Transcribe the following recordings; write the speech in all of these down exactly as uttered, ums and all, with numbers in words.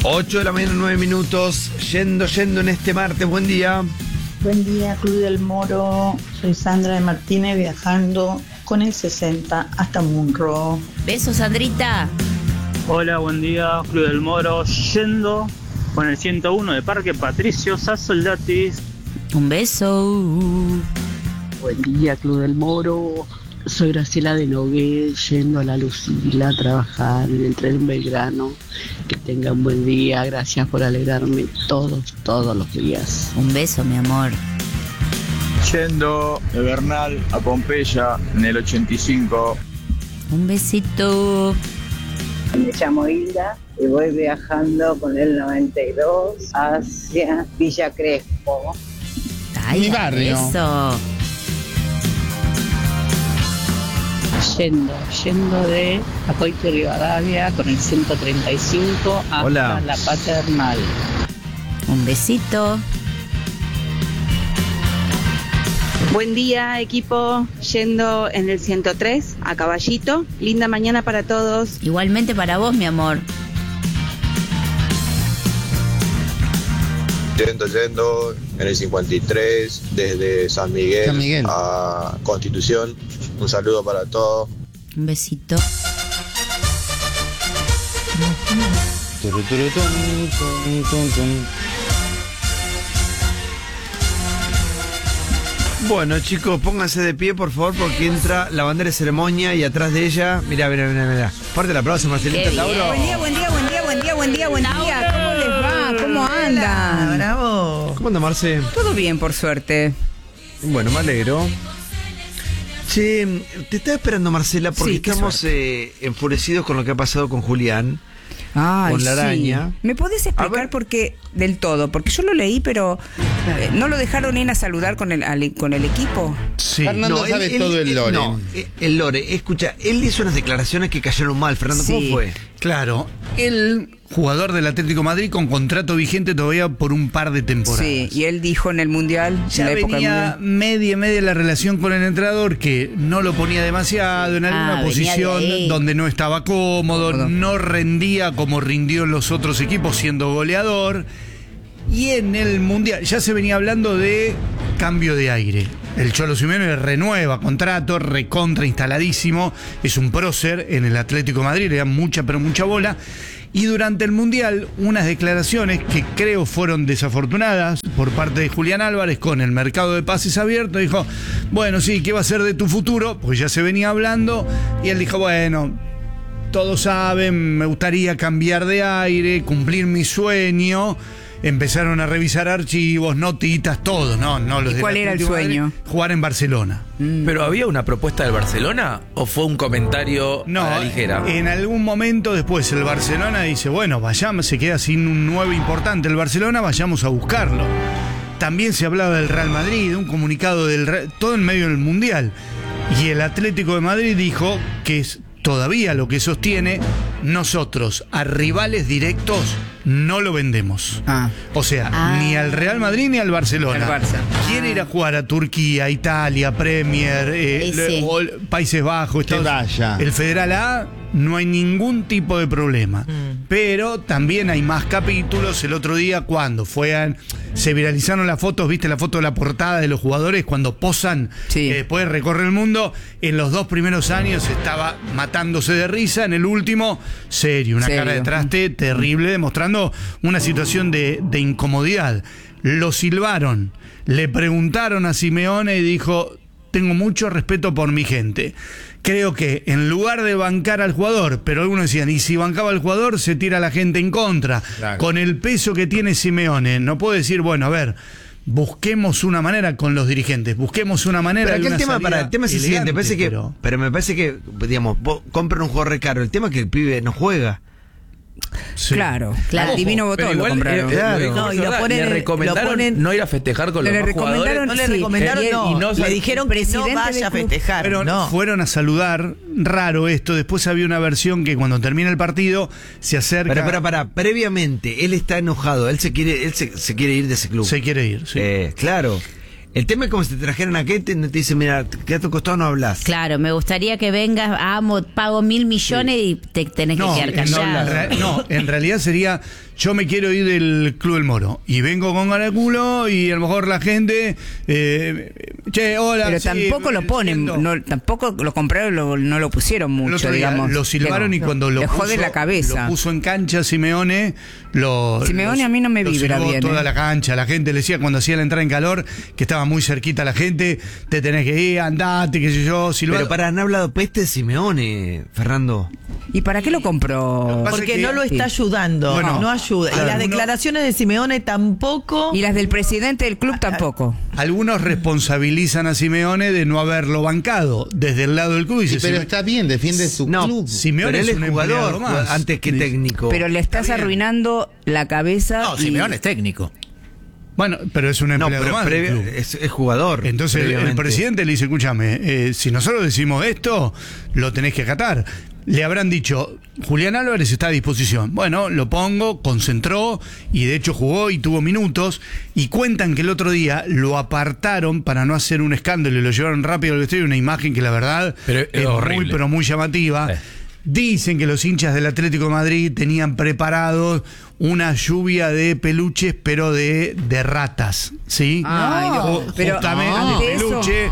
ocho de la mañana, nueve minutos. Yendo, yendo en este martes. Buen día. Buen día, Club del Moro. Soy Sandra de Martínez, viajando con el sesenta hasta Munro. Besos, Sandrita. Hola, buen día, Club del Moro. Yendo con el ciento uno de Parque Patricio Sassoldatis. Un beso. Buen día, Club del Moro. Soy Graciela de Nogué, yendo a la Lucila a trabajar en el tren Belgrano. Que tengan buen día, gracias por alegrarme todos, todos los días. Un beso, mi amor. Yendo de Bernal a Pompeya en el ochenta y cinco. Un besito. Me llamo Hilda y voy viajando con el noventa y dos hacia Villa Crespo. Ay, Mi barrio. Eso. Yendo, yendo de Acoite Rivadavia con el ciento treinta y cinco hasta Hola. la Paternal. Un besito. Buen día, equipo, yendo en el ciento tres a Caballito. Linda mañana para todos. Igualmente para vos, mi amor. Yendo, yendo en el cincuenta y tres desde San Miguel, San Miguel. a Constitución. Un saludo para todos. Un besito. Bueno, chicos, pónganse de pie, por favor, porque entra la bandera de ceremonia y atrás de ella, mirá, mirá, mirá, mirá. Fuerte el aplauso, Marcelita Qué Tauro. bien. Buen día, buen día, buen día, buen día, buen día, buen día. ¿Cómo les va? ¿Cómo andan? Bravo. ¿Cómo anda, Marce? Todo bien, por suerte. Bueno, me alegro. Che, te estaba esperando, Marcela, porque Sí, qué estamos eh, enfurecidos con lo que ha pasado con Julián. Ay, Con la araña. sí. ¿Me podés A explicar ver. por qué del todo? Porque yo lo leí, pero eh, no lo dejaron ir a saludar con el, al- con el equipo. Sí. Fernando sabe todo el lore. No, eh, el lore. Escucha, él hizo unas declaraciones que cayeron mal. Fernando, ¿cómo Sí. fue? Claro, el jugador del Atlético de Madrid con contrato vigente todavía por un par de temporadas. Sí, y él dijo en el Mundial, Ya en la época del venía Mundial. media media la relación con el entrenador, que no lo ponía demasiado en alguna Ah, venía posición de ahí. donde no estaba cómodo, Cómodo. no rendía como rindió en los otros equipos siendo goleador. Y en el Mundial ya se venía hablando de cambio de aire. El Cholo Simeone renueva contrato, recontra instaladísimo, es un prócer en el Atlético de Madrid, le dan mucha pero mucha bola. Y durante el Mundial, unas declaraciones que creo fueron desafortunadas por parte de Julián Álvarez con el mercado de pases abierto, dijo, bueno, sí, ¿qué va a ser de tu futuro? Porque ya se venía hablando, y él dijo, bueno, todos saben, me gustaría cambiar de aire, cumplir mi sueño. Empezaron a revisar archivos, notitas, todo, ¿no? no los ¿Y del cuál era el Atlético de Madrid, sueño? jugar en Barcelona. ¿Pero había una propuesta del Barcelona o fue un comentario No, a la ligera? en algún momento después el Barcelona dice, bueno, vayamos, se queda sin un nueve importante el Barcelona, vayamos a buscarlo. También se hablaba del Real Madrid, un comunicado del Real, todo en medio del Mundial. Y el Atlético de Madrid dijo que es todavía lo que sostiene, nosotros a rivales directos no lo vendemos. Ah. O sea, Ah. ni al Real Madrid ni al Barcelona. Al Barça. Quiere ir a jugar a Turquía, Italia, Premier, eh, Ese. le- o- Países Bajos, Que Estados- vaya. el Federal A, no hay ningún tipo de problema. Mm. Pero también hay más capítulos. El otro día, cuando fue a- se viralizaron las fotos, viste la foto de la portada de los jugadores cuando posan, Sí. que después recorre el mundo. En los dos primeros años estaba matándose de risa. En el último, serio, una Serio. cara de traste terrible, demostrando una situación de, de incomodidad. Lo silbaron, le preguntaron a Simeone y dijo, tengo mucho respeto por mi gente. Creo que en lugar de bancar al jugador, pero algunos decían, y si bancaba al jugador, se tira la gente en contra. Claro. Con el peso que tiene Simeone, no puedo decir, bueno, a ver, busquemos una manera con los dirigentes, busquemos una manera. Pero de aquel una tema, salida para el tema es el siguiente, elegante, parece que, pero- pero... me parece que, digamos, vos compran un jugador caro, el tema es que el pibe no juega. Sí. Claro, Claro. al Divino Pero Botón lo igual, compraron. eh, eh, Claro. lo dijo, No, y lo ¿verdad? ponen- le lo recomendaron ponen- no ir a festejar con Le los demás recomendaron- jugadores. No le Sí, recomendaron, y él- no. y no le sal- dijeron que no presidente vaya a del club. festejar. Pero no. fueron a saludar, raro esto. Después había una versión que cuando termina el partido se acerca. Para, para, para, previamente, él está enojado, él se quiere, él se, se quiere ir de ese club. Se quiere ir, sí. Eh, claro. El tema es como si te trajeran a qué, te, te dicen, mira, quédate a tu costado, no hablas. Claro, me gustaría que vengas, amo, pago mil millones sí. y te tenés no, que quedar callado. No, no, en realidad sería, yo me quiero ir del Club del Moro y vengo con ganas de culo y a lo mejor la gente, eh, che, hola. Pero sí, tampoco lo ponen, no, tampoco lo compraron, lo, no lo pusieron mucho, digamos. Lo silbaron y cuando lo puso, jode la cabeza. Lo puso en cancha Simeone, lo, Simeone los, a mí no me vibra bien. Toda eh. la cancha, la gente le decía cuando hacía la entrada en calor que estaba muy cerquita la gente, te tenés que ir, andate, qué sé yo, silbado. Pero para, han hablado peste de Simeone, Fernando. ¿Y para qué lo compró? Porque que, no lo está sí. ayudando, bueno, no ayuda. claro, y las uno, declaraciones de Simeone tampoco. Y las del presidente del club tampoco. Algunos responsabilizan a Simeone de no haberlo bancado desde el lado del club. Y sí, dice, pero está bien, defiende su no, club. Simeone pero él es, es un jugador más antes que técnico. Pero le estás arruinando la cabeza. No, y... Simeone es técnico. Bueno, pero es un empleado no, más previo, del club. Es, es jugador. Entonces el, el presidente le dice, escúchame, eh, si nosotros decimos esto, lo tenés que acatar. Le habrán dicho, Julián Álvarez está a disposición. Bueno, lo pongo, concentró y de hecho jugó y tuvo minutos. Y cuentan que el otro día lo apartaron para no hacer un escándalo y lo llevaron rápido al vestuario. Una imagen que la verdad pero es, es horrible. muy, pero muy llamativa. Eh. Dicen que los hinchas del Atlético de Madrid tenían preparados una lluvia de peluches, pero de, de ratas, ¿sí? Ay, no, pero justamente no, de peluche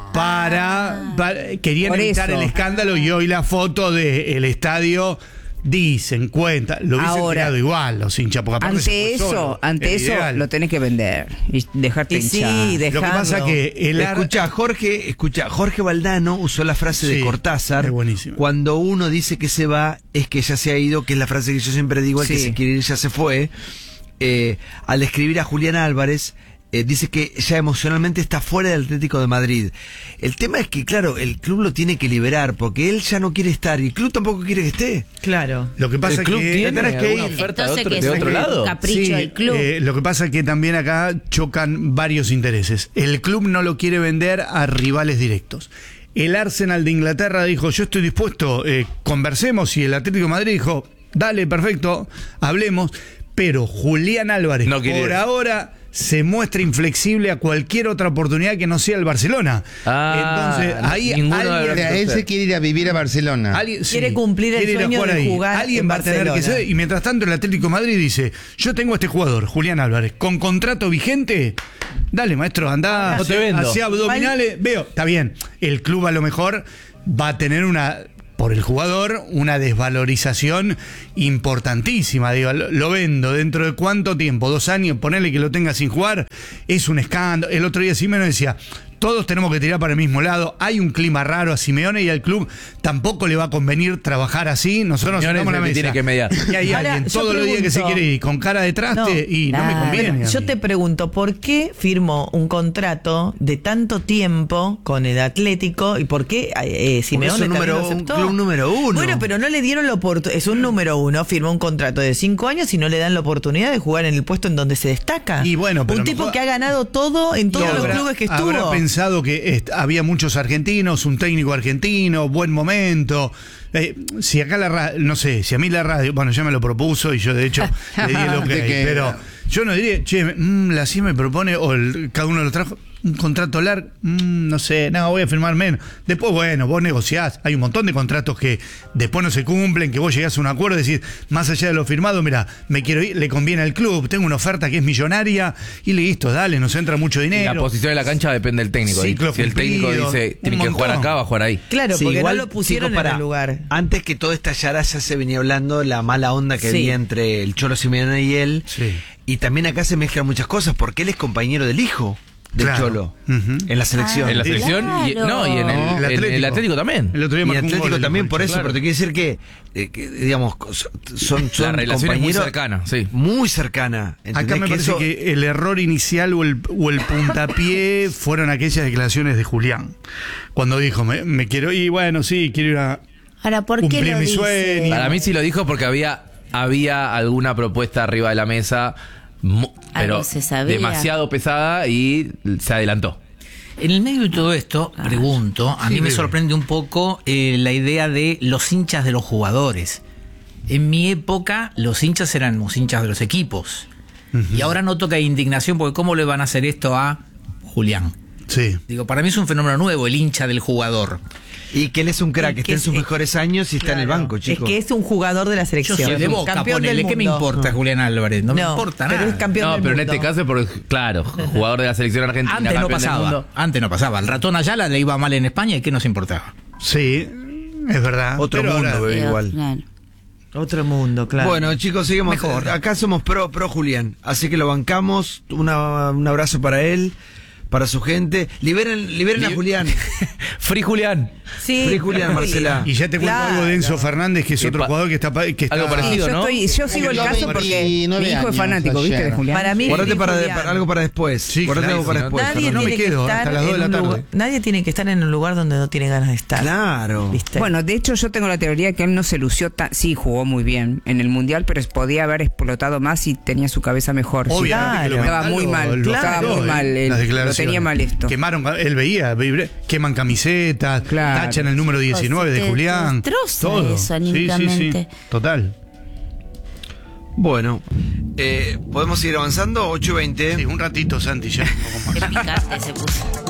para, para querían evitar el escándalo y hoy la foto del estadio. Dicen, cuenta, lo hubiesen Ahora, tirado igual los hinchas, porque aparte ante eso, solo, ante eso ideal. Lo tenés que vender y dejarte y hinchar. Sí, lo que pasa es que el escucha, Jorge, escucha, Jorge Valdano usó la frase sí, de Cortázar. Cuando uno dice que se va, es que ya se ha ido, que es la frase que yo siempre digo, el sí. que se quiere ir ya se fue. Eh, al escribir a Julián Álvarez, Eh, dice que ya emocionalmente está fuera del Atlético de Madrid. El tema es que, claro, el club lo tiene que liberar porque él ya no quiere estar y el club tampoco quiere que esté. Claro. Lo que pasa el club que tiene tendrás que ir. Oferta de Entonces, otro, que de es otro un lado. capricho Sí, del club. Eh, lo que pasa es que también acá chocan varios intereses. El club no lo quiere vender a rivales directos. El Arsenal de Inglaterra dijo, yo estoy dispuesto, eh, conversemos, y el Atlético de Madrid dijo, dale, perfecto, hablemos. Pero Julián Álvarez, no quiere. por ahora, se muestra inflexible a cualquier otra oportunidad que no sea el Barcelona. Ah, Entonces, ahí alguien, él se quiere ir a vivir a Barcelona. Alguien, sí, quiere cumplir el quiere sueño de ahí. jugar Alguien en va a tener Barcelona. que ser. Y mientras tanto, el Atlético de Madrid dice: yo tengo a este jugador, Julián Álvarez, con contrato vigente. Dale, maestro, andá, no te vendo. hacia abdominales. Veo, está bien. El club a lo mejor va a tener una, por el jugador, una desvalorización importantísima. Digo, lo, lo vendo dentro de cuánto tiempo, dos años, ponerle que lo tenga sin jugar, es un escándalo. El otro día Simeone decía, todos tenemos que tirar para el mismo lado. Hay un clima raro a Simeone y al club tampoco le va a convenir trabajar así. Nosotros nos sentamos en la mesa. Tiene que mediar. Y hay Ahora, alguien yo todos los días que se pregunto- quiere ir con cara de traste No, y no me nada. conviene. a Yo mí. te pregunto, ¿por qué firmó un contrato de tanto tiempo con el Atlético y por qué eh, Simeone es un también número- lo aceptó? un club número uno. Bueno, pero no le dieron la oportunidad. Es un número uno, firmó un contrato de cinco años y no le dan la oportunidad de jugar en el puesto en donde se destaca. Y bueno, pero un a lo tipo mejor- que ha ganado todo en todos Y los habrá- clubes que estuvo. Habrá pensado que est- había muchos argentinos, un técnico argentino, buen momento. Eh, si acá la radio, no sé, si a mí la radio, bueno, ya me lo propuso y yo de hecho le di el ok, ¿De qué? pero yo no diría, che, mm, la C I me propone, o el- cada uno lo trajo, un contrato largo, mm, no sé, no, voy a firmar menos. Después, bueno, vos negociás, hay un montón de contratos que después no se cumplen, que vos llegás a un acuerdo y decís, más allá de lo firmado, mira, me quiero ir, le conviene al club, tengo una oferta que es millonaria, y listo, dale, nos entra mucho Y dinero. la posición de la cancha depende del técnico. Ciclo Si el técnico cumplido, dice, tiene un que jugar montón. acá, va a jugar ahí. Claro, Sí, porque igual, no lo pusieron chicos, en pará. el lugar. Antes que toda esta yará ya se venía hablando la mala onda que Sí. había entre el Cholo Simeone y él. Sí. Y también acá se mezclan muchas cosas porque él es compañero del hijo del Claro. Cholo Ujú. en la selección. En la selección, y, Claro. no, y en el, El en Atlético. el Atlético también. El otro día Y marcó un Atlético gol, también el por eso, claro. pero te quiero decir que, eh, que, digamos, son, son La relación es muy compañeros cercana, sí. muy cercana. Acá ¿Entendés? me Que parece eso- que el error inicial o el, o el puntapié fueron aquellas declaraciones de Julián. Cuando dijo, me, me quiero ir, bueno, sí, quiero ir a Ahora, ¿por qué cumplir lo mi dice? sueño. Para mí sí lo dijo porque había, había alguna propuesta arriba de la mesa, mu- pero Algo se sabía. demasiado pesada y se adelantó. En el medio de todo esto, Ah. pregunto, a Sí, mí me Bebe. sorprende un poco eh, la idea de los hinchas de los jugadores. En mi época, los hinchas eran los hinchas de los equipos. Y ahora noto que hay indignación porque ¿cómo le van a hacer esto a Julián. Sí. Digo, para mí es un fenómeno nuevo, el hincha del jugador. Y que él es un crack, Y está que en es- sus mejores años y está Claro. en el banco, Es chicos. que es un jugador de la Yo selección. soy de un Boca, campeón ponele, del ¿qué me mundo. importa Julián Álvarez? No, me No, importa pero nada. es campeón No, del pero en mundo. este caso, porque, claro, jugador de la selección argentina. Antes no campeón del pasaba. mundo. Antes no pasaba. El ratón Ayala le iba mal en España y ¿qué nos importaba? Sí, es verdad. Otro Pero mundo, ahora- bebé, Pero, igual. claro. Otro mundo, claro. Bueno, chicos, seguimos. Mejor. Acá somos pro, pro Julián. Así que lo bancamos. Una- un abrazo para él, para su gente. Liberen, liberen a Julián. Free Julián. sí. Free Julián, Marcela. Y ya te cuento Claro. algo de Enzo Fernández, que es Que otro pa- jugador que está, pa- que está algo parecido, yo, ¿no? estoy, yo sigo el Cumplió caso porque mi veintinueve hijo es años fanático, ¿viste? De ayer. Julián. Para mí, Guardate Free para, Julián. para algo para después. Sí, Guardate claro, algo para si no- después. Nadie Fernando, tiene me que quedo estar hasta las dos de en la un tarde. lugar- nadie tiene que estar en un lugar donde no tiene ganas de estar. Claro. ¿Viste? Bueno, de hecho yo tengo la teoría que él no se lució tan... Sí, jugó muy bien en el Mundial, pero podía haber explotado más y tenía su cabeza mejor. Sí. Obviamente que lo Estaba mandaron, muy mal, lo estaba mandaron, muy mal, eh, él, las lo declaraciones. tenía mal esto. Quemaron, él veía, vibre- queman camisetas, Claro. tachan el número diecinueve de Te- Julián. te destroza todo. eso Sí, sí, anímicamente. sí, total. Bueno, eh, ¿podemos seguir avanzando? ocho veinte. Sí, un ratito, Santi, ya. Un poco más. Qué picante se puso.